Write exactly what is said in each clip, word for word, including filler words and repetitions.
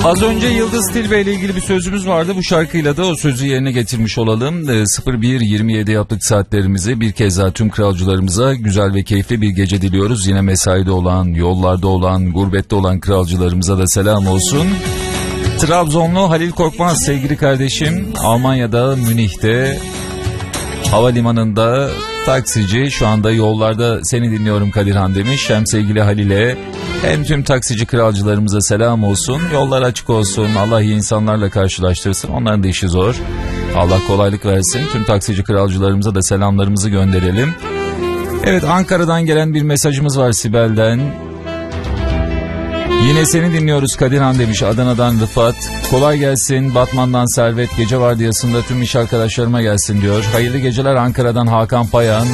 Az önce Yıldız Tilbe ile ilgili bir sözümüz vardı. Bu şarkıyla da o sözü yerine getirmiş olalım. E, sıfır bir yirmi yedi yaptık saatlerimizi. Bir kez daha tüm kralcılarımıza güzel ve keyifli bir gece diliyoruz. Yine mesaide olan, yollarda olan, gurbette olan kralcılarımıza da selam olsun. Trabzonlu Halil Korkmaz sevgili kardeşim, Almanya'da Münih'te havalimanında taksici, şu anda yollarda seni dinliyorum Kadirhan demiş. Hem sevgili Halil'e hem tüm taksici kralcılarımıza selam olsun. Yollar açık olsun, Allah iyi insanlarla karşılaştırsın, onların da işi zor. Allah kolaylık versin. Tüm taksici kralcılarımıza da selamlarımızı gönderelim. Evet, Ankara'dan gelen bir mesajımız var Sibel'den. Yine seni dinliyoruz Kadirhan demiş Adana'dan Rıfat. Kolay gelsin, Batman'dan Servet, gece vardiyasında tüm iş arkadaşlarıma gelsin diyor. Hayırlı geceler Ankara'dan Hakan Payan.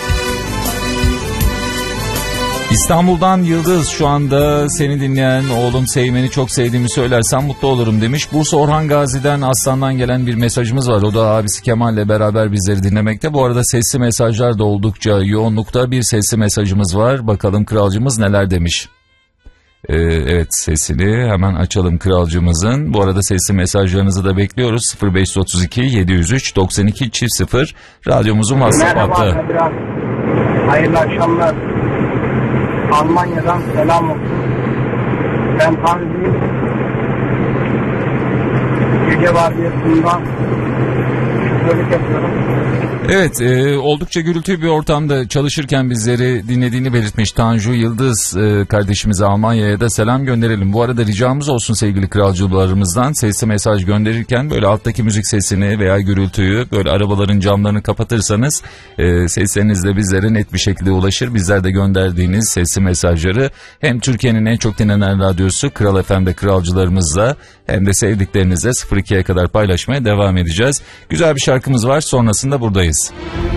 İstanbul'dan Yıldız, şu anda seni dinleyen oğlum Seymen'i çok sevdiğimi söylersen mutlu olurum demiş. Bursa Orhan Gazi'den Aslan'dan gelen bir mesajımız var. O da abisi Kemal'le beraber bizleri dinlemekte. Bu arada sesli mesajlar da oldukça yoğunlukta, bir sesli mesajımız var. Bakalım kralcımız neler demiş. Ee, evet, sesini hemen açalım kralcımızın. Bu arada sesli mesajlarınızı da bekliyoruz. sıfır beş otuz iki yedi yüz üç doksan iki sıfır radyomuzun WhatsApp hattı. Merhaba, hayırlı akşamlar. Almanya'dan selam olsun. Ben Tanrı'yım. Gece vardiyasından şoförlük yapıyorum. Evet, e, oldukça gürültülü bir ortamda çalışırken bizleri dinlediğini belirtmiş Tanju Yıldız e, kardeşimize Almanya'ya da selam gönderelim. Bu arada ricamız olsun sevgili kralcılarımızdan, sesli mesaj gönderirken böyle alttaki müzik sesini veya gürültüyü, böyle arabaların camlarını kapatırsanız e, sesleriniz de bizlere net bir şekilde ulaşır. Bizler de gönderdiğiniz sesli mesajları hem Türkiye'nin en çok dinlenen radyosu Kral F M'de kralcılarımızla hem de sevdiklerinizle sıfır ikiye kadar paylaşmaya devam edeceğiz. Güzel bir şarkımız var, sonrasında buradayız.